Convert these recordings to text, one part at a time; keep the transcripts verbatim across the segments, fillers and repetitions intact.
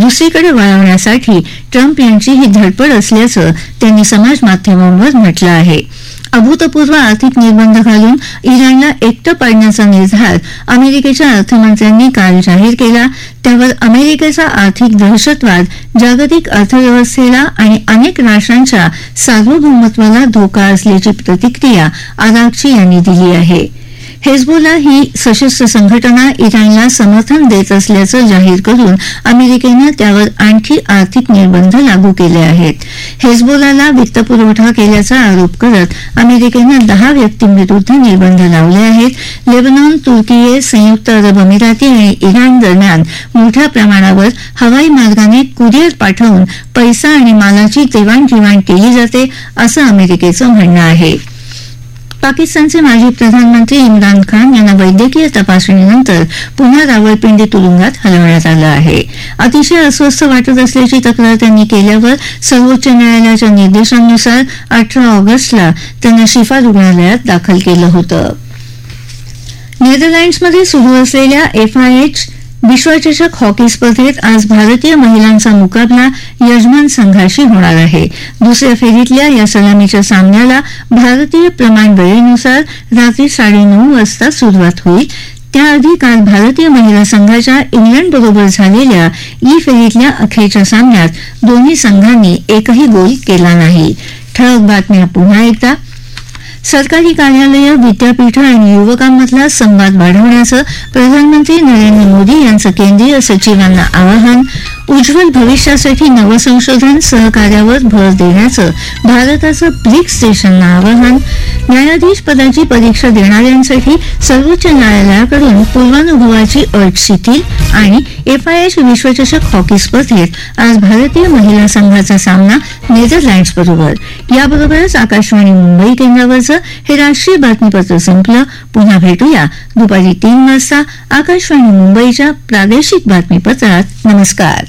दुसरीकडे वळवण्यासाठी ट्रम्प यांची ही धडपड असल्याचं त्यांनी समाज माध्यमांवर म्हटलं आहे. अभूतपूर्व आर्थिक निर्बंध घालून इराणला एकटं पाडण्याचा निर्धार अमेरिकेच्या अर्थमंत्र्यांनी काल जाहीर केला. त्यावर अमेरिकेचा आर्थिक दहशतवाद जागतिक अर्थव्यवस्थेला आणि अनेक राष्ट्रांच्या सार्वभौमत्वाला धोका असल्याची प्रतिक्रिया आराघची यांनी दिली आहे. हेजबोला ही सशस्त्र संघटना इराणला समर्थन देत असल्याचं जाहीर करून अमेरिकेनं त्यावर आणखी आर्थिक निर्बंध लागू केले आहेत. हेजबोलाला वित्तपुरवठा केल्याचा आरोप करत अमेरिकेनं दहा व्यक्तींविरुद्ध निर्बंध लावले आहेत. लेबनॉन, तुर्की, संयुक्त अरब अमिराती आणि इराण दरम्यान मोठ्या प्रमाणावर हवाई मार्गाने कुरिअर पाठवून पैसा आणि मालाची देवाणघेवाण केली जाते असं अमेरिकेचं म्हणणं आहे. पाकिस्तानचे माजी प्रधानमंत्री इम्रान खान यांना वैद्यकीय तपासणीनंतर पुन्हा रावळपिंडी तुरुंगात हलवण्यात आलं आहे. अतिशय अस्वस्थ वाटत असल्याची तक्रार त्यांनी केल्यावर सर्वोच्च न्यायालयाच्या निर्देशांनुसार अठरा ऑगस्टला त्यांना शिफा रुग्णालयात दाखल केलं होतं. नेदरलँड्समध्ये सुरू असलेल्या एफआयएच विश्वचषक हॉकी स्पर्धेत आज भारतीय महिलांचा मुकाबला यजमान संघाशी होणार आहे. दुसऱ्या फेरीतल्या या सलामीच्या सामन्याला भारतीय प्रमाण वेळेनुसार रात्री साडेनऊ वाजता सुरुवात होईल. त्याआधी काल भारतीय महिला संघाच्या इंग्लंडबरोबर झालेल्या ई फेरीतल्या अखेरच्या सामन्यात दोन्ही संघांनी एकही गोल केला नाही. ठळक बातम्या पुन्हा एकदा. सरकारी कार्यालयं, विद्यापीठं आणि युवकांमधला संवाद वाढवण्याचं प्रधानमंत्री नरेंद्र मोदी यांचं केंद्रीय सचिवांना आवाहन. उज्ज्वल भविष्यासाठी नवसंशोधन सहकार्यावर भर देण्याचं भारताचं ब्रिक्स देशांना आवाहन. न्यायाधीश पदाची परीक्षा देणाऱ्यांसाठी सर्वोच्च न्यायालयाकडून पूर्वानुभवाची अट शिथिल. आणि एफआयएच विश्वचषक हॉकी स्पर्धेत आज भारतीय महिला संघाचा सामना नेदरलँड्सबरोबर. याबरोबरच आकाशवाणी मुंबई केंद्रावरचं हे राष्ट्रीय बातमीपत्र संपलं. पुन्हा भेटूया दुपारी तीन वाजता आकाशवाणी मुंबईच्या प्रादेशिक बातमीपत्रात. नमस्कार.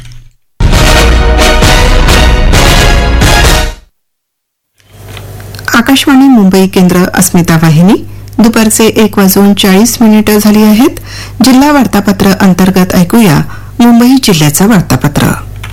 आकाशवाणी मुंबई केंद्र, अस्मिता वाहिनी. दुपारचे एक वाजून चाळीस मिनिटं झाली आहेत. जिल्हा वार्तापत्र अंतर्गत ऐकूया मुंबई जिल्ह्याचं वार्तापत्र.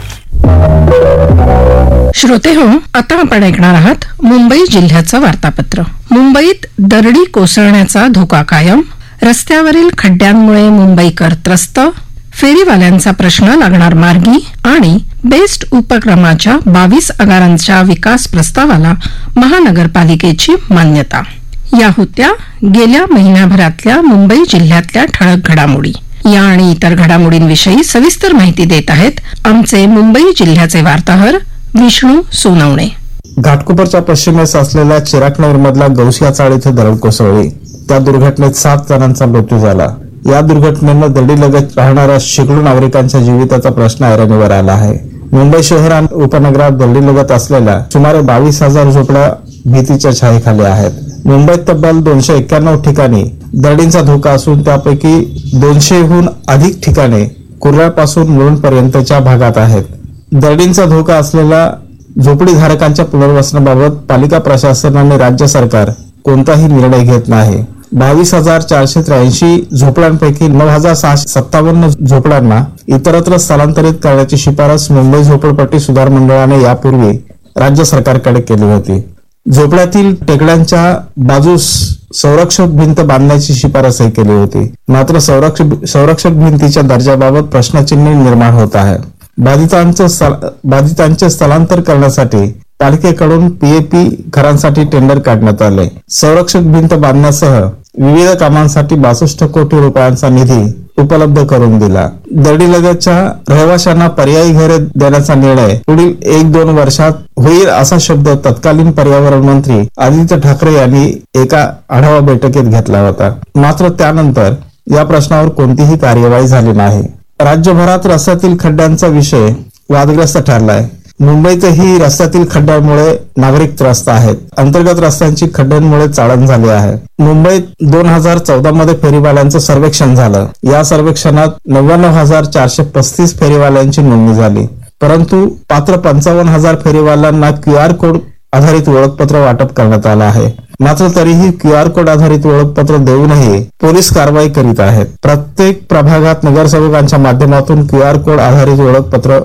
श्रोते हो, आता आपण ऐकणार आहात मुंबई जिल्ह्याचं वार्तापत्र. मुंबईत दरडी कोसळण्याचा धोका कायम, रस्त्यावरील खड्ड्यांमुळे मुंबईकर त्रस्त, फेरीवाल्यांचा प्रश्न लागणार मार्गी आणि बेस्ट उपक्रमाच्या बावीस आगारांच्या विकास प्रस्तावाला महानगरपालिकेची मान्यता. या होत्या गेल्या महिन्याभरातल्या मुंबई जिल्ह्यातल्या ठळक घडामोडी. या आणि इतर घडामोडींविषयी सविस्तर माहिती देत आहेत आमचे मुंबई जिल्ह्याचे वार्ताहर विष्णू सोनवणे. घाटकोपरच्या पश्चिमेस असलेल्या चिराकनगर मधला गौसिया चाळ इथे दरड कोसळली. त्या दुर्घटनेत सात जणांचा मृत्यू झाला. या दुर्घटनेनं दरडीलगत राहणाऱ्या शेकडो नागरिकांच्या जीविताचा प्रश्न ऐरणीवर आला आहे. मुंबई शहर आणि उपनगरात दरडीलगत असलेल्या सुमारे बावीस हजार झोपड्या भीतीच्या छायेखाली आहेत. मुंबईत तब्बल दोनशे एक्क्याण्णव ठिकाणी दरडींचा धोका असून त्यापैकी दोनशेहून अधिक ठिकाणे कुर्ल्यापासून मुलुंडपर्यंतच्या भागात आहेत. दरडींचा धोका असलेल्या झोपडीधारकांच्या पुनर्वसनाबाबत पालिका प्रशासन आणि राज्य सरकार कोणताही निर्णय घेत नाही. बावीस हजार चारशे त्र्याऐंशी झोपड्यांपैकी नऊ हजार सहाशे सत्तावन्न झोपड्यांना इतरत्र स्थलांतरित करण्याची शिफारस मुंबई झोपडपट्टी सुधार मंडळाने यापूर्वी राज्य सरकारकडे केली होती. झोपड्यातील टेकड्यांच्या बाजूस संरक्षक भिंत बांधण्याची शिफारसही केली होती. मात्र संरक्षक संरक्षक भिंतीच्या दर्जाबाबत प्रश्नचिन्ह निर्माण होत आहे. बाधितांचं बाधितांचे स्थलांतर करण्यासाठी पालिकेकडून पीएपी घरांसाठी टेंडर काढण्यात आले. संरक्षक भिंत बांधण्यासह विविध कामांसाठी बासष्ट कोटी रुपयांचा निधी उपलब्ध करून दिला. दरडीलगतच्या रहिवाशांना पर्यायी घरे देण्याचा निर्णय पुढील एक दोन वर्षात होईल असा शब्द तत्कालीन पर्यावरण मंत्री आदित्य ठाकरे यांनी एका आढावा बैठकीत घेतला होता. मात्र त्यानंतर या प्रश्नावर कोणतीही कार्यवाही झाली नाही. राज्यभरात रस्त्यातील खड्ड्यांचा विषय वादग्रस्त ठरलाय. मुंबईतही रस्त्यातील खड्ड्यांमुळे नागरिक त्रस्त आहेत. अंतर्गत रस्त्यांची खड्ड्यांमुळे चाळण झाली आहे. मुंबईत दोन हजार चौदा मध्ये फेरीवाल्यांचं सर्वेक्षण झालं. या सर्वेक्षणात नव्याण्णव हजार चारशे पस्तीस फेरीवाल्यांची नोंदणी झाली. परंतु पात्र पंचावन्न हजार फेरीवाल्यांना क्यूआर कोड आधारित ओळखपत्र वाटप करण्यात आलं आहे. मात्र तरीही क्यूआर कोड आधारित ओळखपत्र देऊनही पोलीस कारवाई करीत आहेत. प्रत्येक प्रभागात नगरसेवकांच्या माध्यमातून क्यूआर कोड आधारित ओळखपत्र